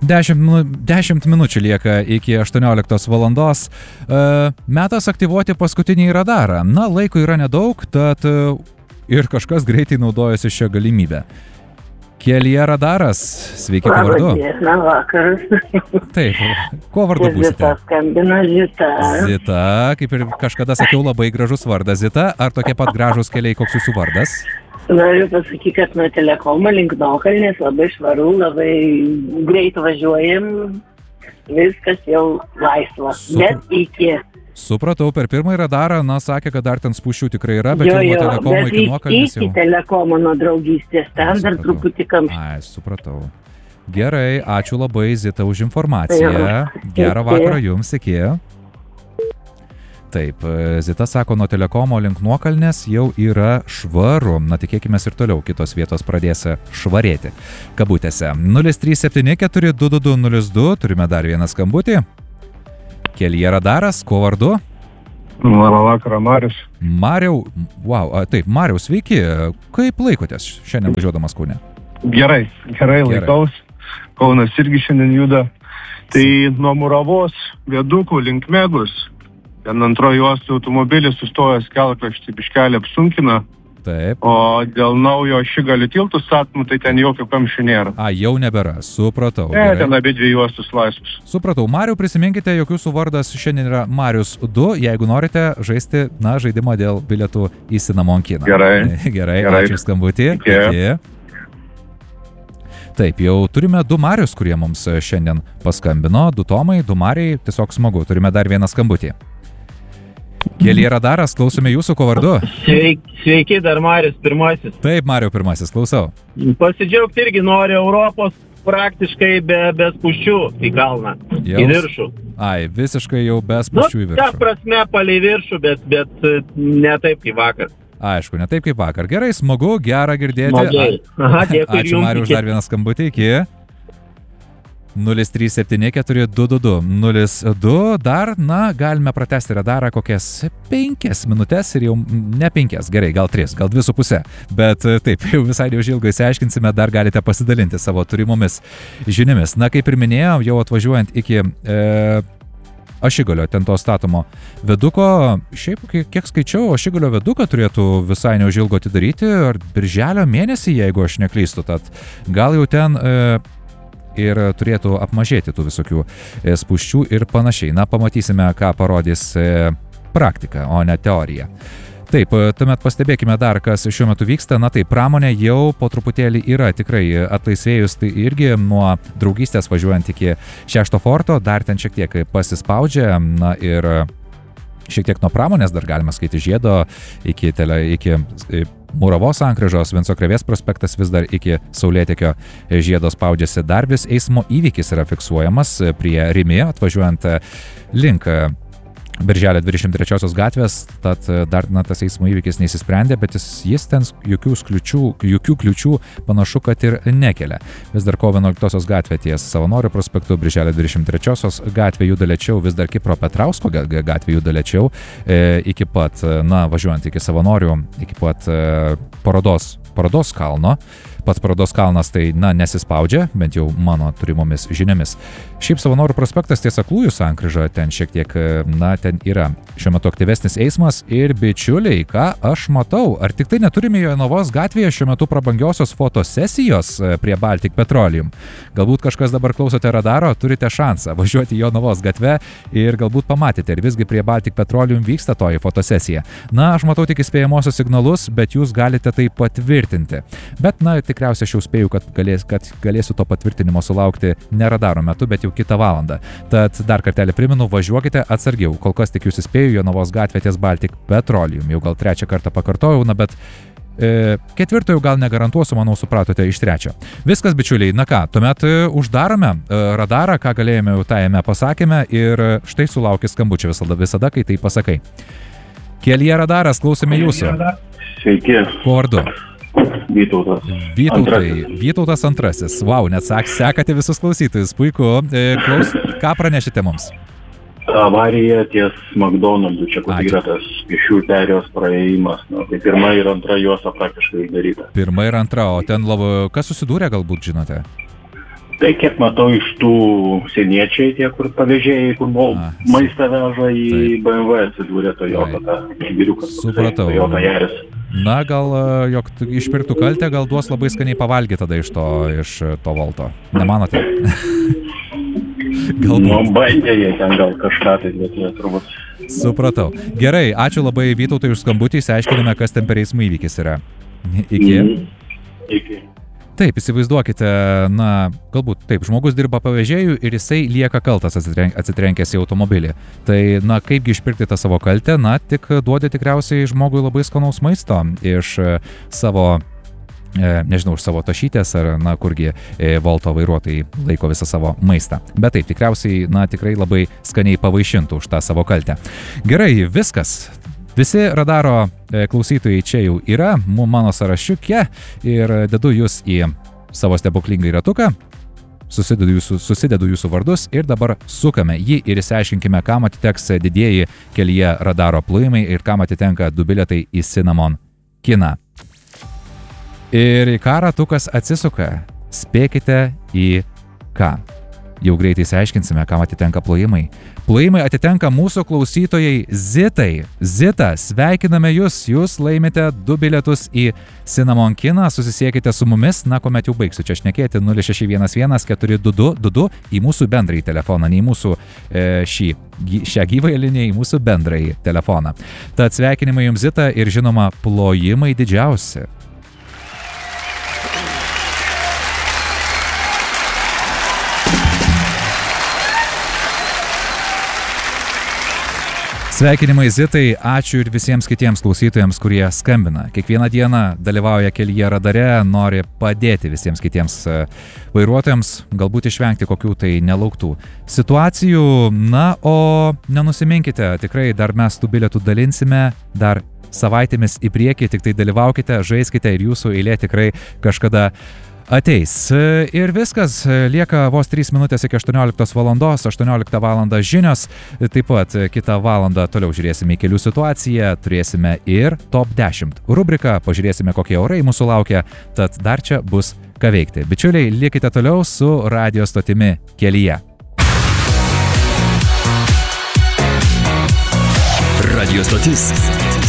10 minučių lieka iki 18 valandos. Metas aktyvuoti paskutinį radarą. Na, laiko yra nedaug, tad ir kažkas greitai naudojasi šią galimybę. Kelyje radaras. Sveiki, kuo vardu? Labą vakaras. Taip, kuo vardu būsite? Zita skambina, Zita. Zita, kaip ir kažkada sakiau, labai gražus vardas. Zita, ar tokie pat gražus keliai, koks jūsų vardas? Noriu pasakyti, kad nuo Telekomo link Nokalnės labai švaru, labai greit važiuojam, viskas jau laisva, bet iki. Supratau, per pirmąjį radarą, sakė, kad dar ten spūsčių tikrai yra, bet jau nuo Telekomo iki Nokalnės jau. Iki Telekomo nuo draugystės, ten dar truputį kamščių. Ai, supratau. Gerai, ačiū labai, Zita, už informaciją. Gerą vakarą jums, iki. Taip, Zita sako, nuo Telekomo link Nuokalnės jau yra švaru. Na, tikėkime ir toliau kitos vietos pradės švarėti. Kabutėse 037 42202, turime dar vieną skambutį. Kelyje radaras, kuo vardu? Labą vakarą, Marius. Mariau, taip, Mariau, sveiki. Kaip laikotės šiandien važiuodamas Kaune? Gerai laikaus. Kaunas irgi šiandien juda. Tai nuo Muravos viadukų link Megus. Ten antroji juosta automobilis sustojęs kelkraštį biškelį apsunkina. Taip. O dėl naujo Ašigalio tiltų statymų, tai ten jokio kamščių nėra. Jau nebėra, supratau. Ten abi dvi juostus laisvus. Supratau. Mariau, prisiminkite, jog jūsų vardas šiandien yra Marius 2, jeigu norite žaisti, žaidimą dėl bilietų į Cinnamon kiną. Gerai, ačiū skambutį. Iki. Taip, jau turime 2 Marius, kurie mums šiandien paskambino, 2 Tomai, 2 Mariai, tiesiog smagu. Turime dar vieną skambutį. Kelyje radaras, klausome jūsų, kuo vardu? Sveiki, dar Marius pirmasis. Taip, Mariau pirmasis, klausau. Pasidžiaugti irgi nori Europos praktiškai be spūsčių į kalną, į viršų. Visiškai jau be spūsčių į viršų. Ta prasme, palei viršų, bet ne taip kaip vakar. Aišku, ne taip kaip vakar. Gerai, smagu, gera girdėti. Dėkui. Ačiū, Mariau, už dar vieną skambutį. Iki. 037 422 02. Dar, galime pratesti radarą kokias 5 minutės ir jau ne 5, gerai, gal 3, gal 2,5. Bet taip, jau visai neužilgai išsiaiškinsime, dar galite pasidalinti savo turimomis žiniomis. Kaip ir minėjau, jau atvažiuojant iki Ašigalio, ten to statomo viaduko, šiaip kiek skaičiau, Ašigalio viaduką turėtų visai neužilgo atidaryti, ar birželio mėnesį, jeigu aš neklystu, tad gal jau ten ir turėtų apmažėti tų visokių spūsčių ir panašiai. Pamatysime, ką parodys praktika, o ne teorija. Taip, tuomet pastebėkime dar, kas šiuo metu vyksta. Tai pramonė jau po truputėlį yra tikrai atlaisvėjus, tai irgi nuo draugystės važiuojant iki 6 forto, dar ten šiek tiek pasispaudžia, ir šiek tiek nuo pramonės dar galima skaityti Žiedo iki Muravos sankryžos, Vinco Krėvės prospektas vis dar iki Saulėtekio Žiedo spaudžiasi. Dar vis eismo įvykis yra fiksuojamas prie Rimi, atvažiuojant link Birželio 23 gatvės, tad dar tas eismo įvykis neįsisprendė, bet jis ten jokių kliučių panašu, kad ir nekelia. Vis dar kovo 11 gatvė ties Savanorių prospektu, Birželio 23 gatvė juda lėčiau, vis dar Kipro Petrausko gatvė juda lėčiau, iki pat, važiuojant iki Savanorių, iki pat parodos kalno. Pats parodos kalnas tai, nesispaudžia, bent jau mano turimomis žiniomis. Šiaip Savanorių prospektas ties Aklųjų sankryža, ten šiek tiek, ten yra šiuo metu aktyvesnis eismas ir bičiuliai, ką aš matau, ar tik tai neturime Jonavos gatvėje šiuo metu prabangiosios fotosesijos prie Baltic Petroleum. Galbūt kažkas dabar klausote radaro, turite šansą važiuoti Jonavos gatve ir galbūt pamatėte, ir visgi prie Baltic Petroleum vyksta toji fotosesija. Aš matau tik įspėjamosios signalus, bet jūs galite tai patvirtinti. Bet, tikriausiai aš jau spėju, kad galėsiu to patvirtinimo sulaukti ne radaro metu, bet jau kitą valandą. Tad dar kartelį primenu, važiuokite atsargiau. Kol kas tik jūs įspėju, Jonavos gatvė ties Baltic Petroleum. Jau gal 3 kartą pakartojau, bet 4 jau gal negarantuosiu, manau, supratote iš 3. Viskas, bičiuliai, tuomet uždarome radarą, ką galėjome jau tajame pasakėme, ir štai sulaukė skambučio visada, kai tai pasakai. Kelyje radaras, klausome jūsų. Sveiki. Kuo vardu? Vytautas. Vytautas antrasis. Vau, net sekate visus klausytojus. Puiku. Ką pranešite mums? Avarija ties McDonald'u, čia kur yra tas pėsčiųjų perėjos praėjimas. Tai 1 ir 2 juosta praktiškai uždaryta. 1 ir 2, o ten kas susidūrė, galbūt žinote? Tai kiek matau iš tų seniečiai, tie, kur pavėžėjai, kur maistą veža į BMW atsidūrė Toyota, giriukas. Supratau. Toyota Yaris. Na, gal, jog išpirktų kaltę, gal duos labai skaniai pavalgyti tada iš to Volto. Nemanote? Galbūt. Nu, bandė jie ten gal kažką, tai jie turbūt. Supratau. Gerai, ačiū labai Vytautui už skambutį, išsiaiškinome, kas ten per eismo įvykis yra. Iki. Iki. Taip, įsivaizduokite, na, galbūt taip, žmogus dirba pavėžėjų ir jisai lieka kaltas atsitrenkęs į automobilį. Tai, na, kaipgi išpirkti tą savo kaltę, na, tik duodi tikriausiai žmogui labai skanaus maisto iš savo, nežinau, iš savo tašytės ar, na, kurgi Volto vairuotojai laiko visą savo maistą. Bet taip, tikriausiai, na, tikrai labai skaniai pavaišintų už tą savo kaltę. Gerai, viskas. Visi radaro klausytojai čia jau yra, mano sąrašiuke ir dedu jūs į savo stebuklingą ratuką, susidedu jūsų vardus ir dabar sukame jį ir išsiaiškinkime, kam atiteks didieji kelyje radaro plojimai ir kam atitenka 2 bilietai į Cinnamon kiną. Ir į ką ratukas atsisuka? Spėkite į ką. Jau greitai išsiaiškinsime, kam atitenka plojimai. Plojimai atitenka mūsų klausytojai Zitai. Zita, sveikiname jūs. Jūs laimite 2 bilietus į Cinnamon kiną. Susisiekite su mumis. Na, kuomet jau baigsiu čia šnekėti 0611 422 į mūsų bendrąjį telefoną, ne į mūsų šią gyvąją liniją, į mūsų bendrąjį telefoną. Tad sveikinimai jums, Zita, ir žinoma, plojimai didžiausi. Sveikinimai Zitai, ačiū ir visiems kitiems klausytojams, kurie skambina. Kiekvieną dieną dalyvauja kelyje radare, nori padėti visiems kitiems vairuotojams, galbūt išvengti kokių tai nelauktų situacijų. Na, o nenusiminkite, tikrai dar mes tų bilietų dalinsime, dar savaitėmis į priekį, tik tai dalyvaukite, žaiskite ir jūsų eilė tikrai kažkada ateis. Ir viskas, lieka vos 3 minutės iki 18 valandos, 18 valandą žinios, taip pat kitą valandą toliau žiūrėsime į kelių situaciją, turėsime ir Top 10 rubriką, pažiūrėsime, kokie orai mūsų laukia, tad dar čia bus ką veikti. Bičiuliai, likite toliau su radio stotimi Kelyje. Radio stotis